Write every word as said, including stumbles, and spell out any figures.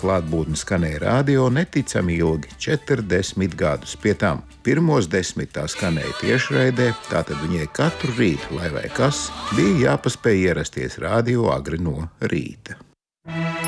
klātbūtne skanēja radio neticami ilgi – četrdesmit gadus. Pie tam pirmos desmit tā skanēja tiešraidē, tātad viņai katru rītu, lai vai kas, bija jāpaspēj ierasties radio agri no rīta.